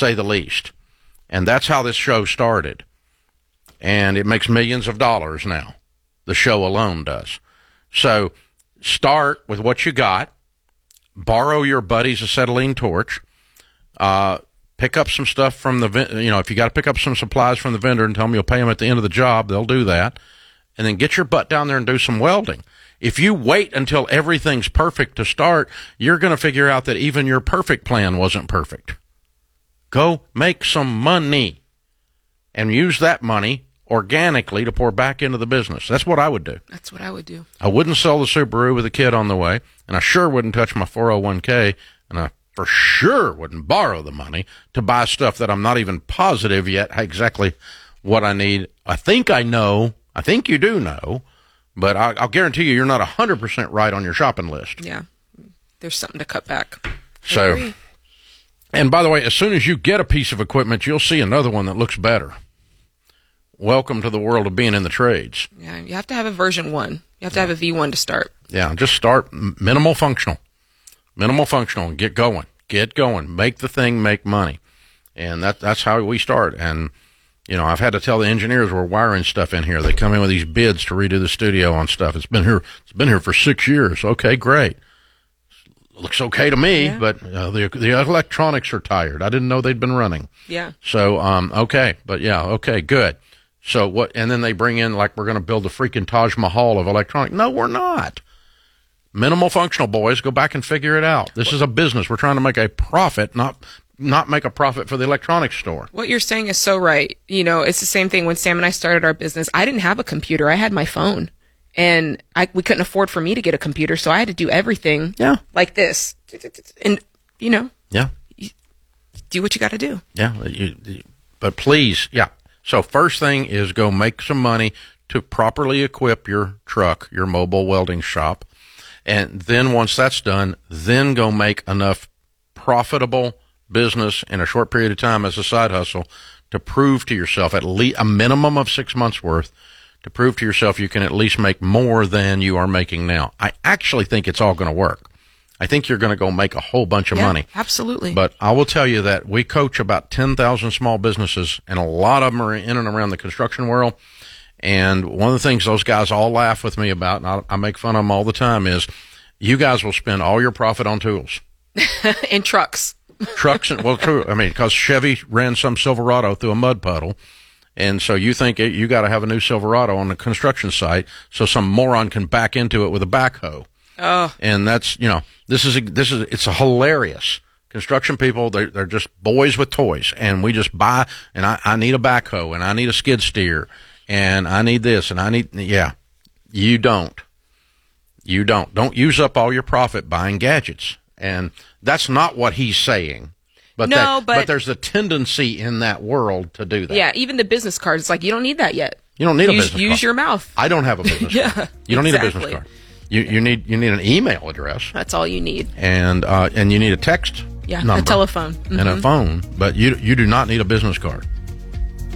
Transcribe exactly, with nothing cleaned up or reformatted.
say the least. And that's how this show started. And it makes millions of dollars now. The show alone does. So start with what you got. Borrow your buddy's acetylene torch. Uh, pick up some stuff from the, you know, if you got to pick up some supplies from the vendor and tell them you'll pay them at the end of the job, they'll do that. And then get your butt down there and do some welding. If you wait until everything's perfect to start, you're going to figure out that even your perfect plan wasn't perfect. Go make some money and use that money organically to pour back into the business. That's what I would do. That's what I would do. I wouldn't sell the Subaru with a kid on the way, and I sure wouldn't touch my four oh one k, and I for sure wouldn't borrow the money to buy stuff that I'm not even positive yet exactly what I need. I think I know. I think you do know, but I, I'll guarantee you you're not one hundred percent right on your shopping list. Yeah. There's something to cut back. So, and by the way, as soon as you get a piece of equipment, you'll see another one that looks better. Welcome to the world of being in the trades. Yeah, you have to have a version one. You have to have a V one to start. Yeah, just start minimal functional. Minimal functional and get going. Get going. Make the thing make money. And that that's how we start. And, you know, I've had to tell the engineers we're wiring stuff in here. They come in with these bids to redo the studio on stuff. It's been here it's been here for six years. Okay, great. Looks okay to me, yeah. but uh, the the electronics are tired. I didn't know they'd been running. Yeah. So, um, okay. But, yeah, okay, good. So what? And then they bring in like we're going to build the freaking Taj Mahal of electronics. No, we're not. Minimal functional, boys. Go back and figure it out. This is a business. We're trying to make a profit, not not make a profit for the electronics store. What you're saying is so right. You know, it's the same thing when Sam and I started our business. I didn't have a computer. I had my phone, and I we couldn't afford for me to get a computer, so I had to do everything. Yeah. Like this, and you know. Yeah. You do what you got to do. Yeah. You, you, but please, yeah. So first thing is go make some money to properly equip your truck, your mobile welding shop. And then once that's done, then go make enough profitable business in a short period of time as a side hustle to prove to yourself at least a minimum of six months worth to prove to yourself you can at least make more than you are making now. I actually think it's all going to work. I think you're going to go make a whole bunch of yeah, money. Absolutely. But I will tell you that we coach about ten thousand small businesses, and a lot of them are in and around the construction world. And one of the things those guys all laugh with me about, and I, I make fun of them all the time, is you guys will spend all your profit on tools. And trucks. Trucks, and well, true. I mean, because Chevy ran some Silverado through a mud puddle. And so you think it, you got to have a new Silverado on the construction site so some moron can back into it with a backhoe. Oh. And that's, you know, this is, a, this is, it's a hilarious. Construction people, they're, they're just boys with toys. And we just buy, and I, I need a backhoe, and I need a skid steer, and I need this, and I need, yeah. You don't. You don't. Don't use up all your profit buying gadgets. And that's not what he's saying. But, no, that, but, but there's a tendency in that world to do that. Yeah, even the business cards, it's like, you don't need that yet. You don't need use, a business use card. Use your mouth. I don't have a business yeah, card. You don't exactly. need a business card. You you need you need an email address. That's all you need. And uh, and you need a text yeah, number a telephone. Mm-hmm. And a phone. But you you do not need a business card.